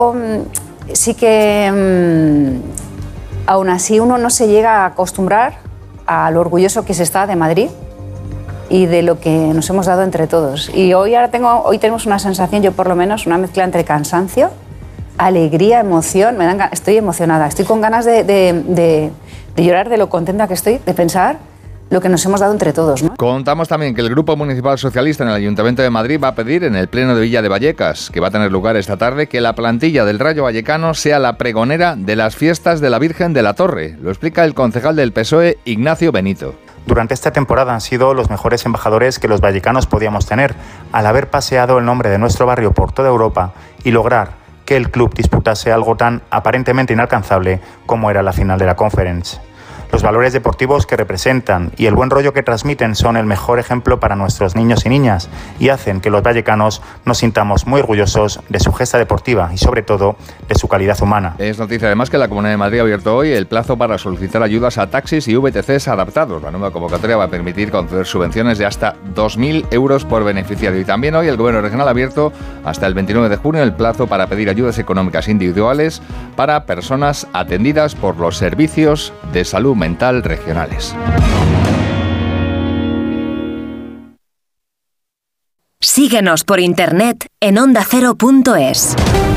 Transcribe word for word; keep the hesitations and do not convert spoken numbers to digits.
Sí que mmm, aún así uno no se llega a acostumbrar a lo orgulloso que se está de Madrid y de lo que nos hemos dado entre todos. Y hoy, ahora tengo, hoy tenemos una sensación, yo por lo menos, una mezcla entre cansancio, alegría, emoción. Me dan, estoy emocionada, estoy con ganas de, de, de, de llorar de lo contenta que estoy, de pensar lo que nos hemos dado entre todos, ¿no? Contamos también que el Grupo Municipal Socialista en el Ayuntamiento de Madrid va a pedir en el Pleno de Villa de Vallecas, que va a tener lugar esta tarde, que la plantilla del Rayo Vallecano sea la pregonera de las fiestas de la Virgen de la Torre. Lo explica el concejal del P S O E, Ignacio Benito. Durante esta temporada han sido los mejores embajadores que los vallecanos podíamos tener, al haber paseado el nombre de nuestro barrio por toda Europa y lograr que el club disputase algo tan aparentemente inalcanzable como era la final de la Conference. Los valores deportivos que representan y el buen rollo que transmiten son el mejor ejemplo para nuestros niños y niñas y hacen que los vallecanos nos sintamos muy orgullosos de su gesta deportiva y sobre todo de su calidad humana. Es noticia además que la Comunidad de Madrid ha abierto hoy el plazo para solicitar ayudas a taxis y V T Cs adaptados. La nueva convocatoria va a permitir conceder subvenciones de hasta dos mil euros por beneficiario. Y también hoy el Gobierno regional ha abierto hasta el veintinueve de junio el plazo para pedir ayudas económicas individuales para personas atendidas por los servicios de salud mental regionales. Síguenos por internet en onda cero punto es.